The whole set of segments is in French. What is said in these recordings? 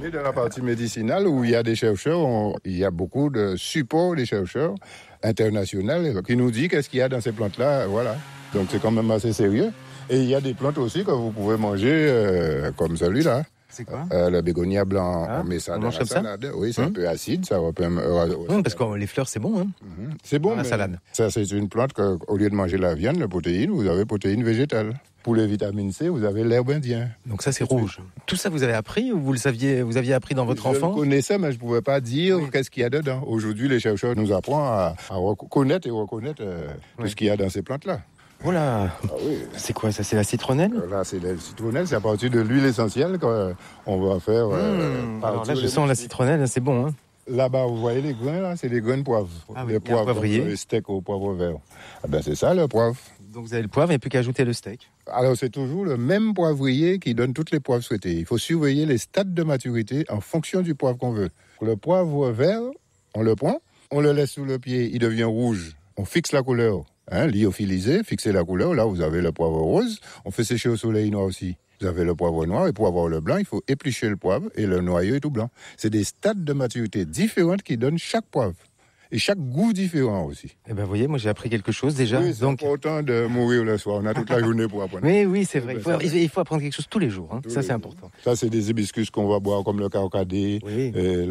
Et dans la partie médicinale, où il y a des chercheurs, il y a beaucoup de supports des chercheurs internationaux qui nous disent qu'est-ce qu'il y a dans ces plantes-là. Voilà. Donc c'est quand même assez sérieux. Et il y a des plantes aussi que vous pouvez manger comme celui-là. C'est quoi le bégonia blanc, on met ça dans la salade. Oui, c'est un peu acide, ça va parce que les fleurs, c'est bon. Hein. C'est bon, dans la salade. Ça, c'est une plante qu'au lieu de manger la viande, la protéine, vous avez protéine végétale. Pour les vitamines C, vous avez l'herbe indienne. Donc ça, c'est rouge. Tout ça, vous avez appris ou vous aviez appris dans votre enfance? Je connaissais, mais je ne pouvais pas dire qu'est-ce qu'il y a dedans. Aujourd'hui, les chercheurs nous apprennent à reconnaître tout ce qu'il y a dans ces plantes-là. Voilà. Oui. C'est quoi ça? C'est la citronnelle? Là, c'est la citronnelle. C'est à partir de l'huile essentielle qu'on va faire. Alors là, je sens la citronnelle, c'est bon. Hein. Là-bas, vous voyez les grains, là, c'est des grains de poivre. Ah oui, les poivres, poivrier. Le steak au poivre vert. Ah ben, c'est ça, le poivre. Donc vous avez le poivre, il n'y a plus qu'à ajouter le steak. Alors, c'est toujours le même poivrier qui donne toutes les poivres souhaitées. Il faut surveiller les stades de maturité en fonction du poivre qu'on veut. Le poivre vert, on le prend, on le laisse sous le pied, il devient rouge. On fixe la couleur. Lyophilisé, fixer la couleur. Là, vous avez le poivre rose. On fait sécher au soleil noir aussi. Vous avez le poivre noir, et pour avoir le blanc, il faut éplucher le poivre et le noyau est tout blanc. C'est des stades de maturité différents qui donnent chaque poivre. Et chaque goût différent aussi. Eh ben, vous voyez, moi j'ai appris quelque chose déjà. Oui, c'est important de mourir le soir. On a toute la journée pour apprendre. Mais oui, c'est vrai. Il faut apprendre quelque chose tous les jours. Hein. Ça, c'est important. Ça, c'est des hibiscus qu'on va boire, comme le carcadé. Oui.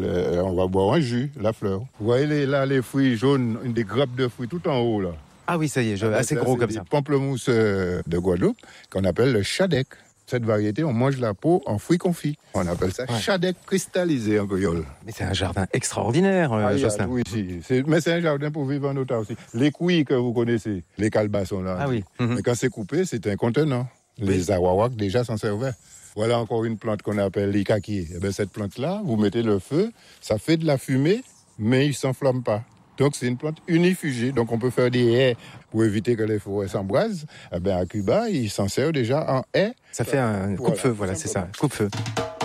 On va boire un jus, la fleur. Vous voyez les fruits jaunes, des grappes de fruits tout en haut, là. Ah oui, ça y est, assez gros comme ça. Des pamplemousses de Guadeloupe qu'on appelle le chadec. Cette variété, on mange la peau en fruits confits. On appelle ça chadec cristallisé en créole. Mais c'est un jardin extraordinaire, Jocelyn. Oui, mais c'est un jardin pour vivre en autarcie aussi. Les couilles que vous connaissez, les calebassons là. Ah oui. Mais quand c'est coupé, c'est un contenant. Les awawaks déjà s'en servaient. Voilà encore une plante qu'on appelle l'ikaki. Eh bien, cette plante-là, vous mettez le feu, ça fait de la fumée, mais il ne s'enflamme pas. Donc, c'est une plante unifugée. Donc, on peut faire des haies pour éviter que les forêts s'embrasent. Eh bien, à Cuba, ils s'en servent déjà en haies. Ça fait un coupe-feu, voilà, c'est ça, coupe-feu.